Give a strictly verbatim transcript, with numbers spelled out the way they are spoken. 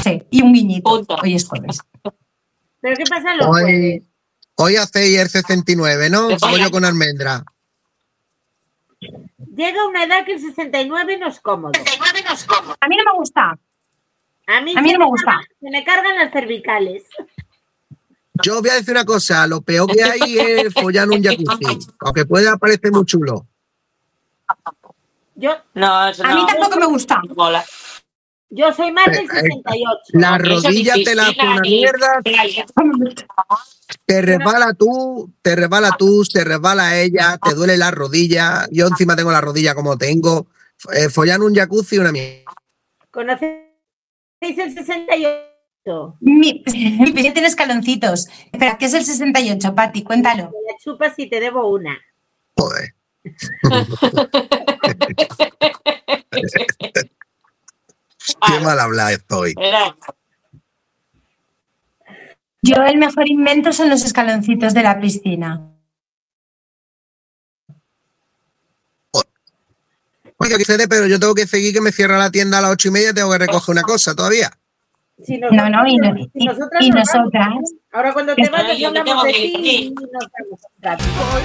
Sí, y un guiñito. Punto. Hoy es jueves. ¿Pero qué pasa los Hoy, jueves? hoy hacéis el sesenta y nueve, ¿no? Te Pollo follan. con almendra. Llega una edad que el sesenta y nueve no es cómodo. A mí no me gusta. A mí, A mí se no me gusta. cargan- se me cargan las cervicales. Yo os voy a decir una cosa, lo peor que hay es follar en un jacuzzi, aunque pueda parecer muy chulo. Yo, No, eso A no. mí tampoco me gusta. Mola. yo soy más del Eh, eh, sesenta y ocho. La Eso ni rodilla te la hace piscina, una ni mierda, playa. te resbala tú, te resbala tú, se resbala ella, te duele la rodilla. Yo encima tengo la rodilla como tengo. Eh, follar en un jacuzzi una mierda. ¿Conocéis el sesenta y ocho? Mi, mi piscina tiene escaloncitos. Espera, ¿qué es el sesenta y ocho, Pati? Cuéntalo. Me la chupas y te debo una. Joder. Qué mal hablado estoy. Era- Yo el mejor invento son los escaloncitos de la piscina. Oiga, que cede, pero yo tengo que seguir, que me cierra la tienda a las ocho y media, tengo que recoger una cosa todavía. Si No, no, y, no- si y- nosotras y nos nosotras. vamos, ahora cuando te Ay, vayas yo te hablamos tengo de que ti ir. y nos vamos un rato.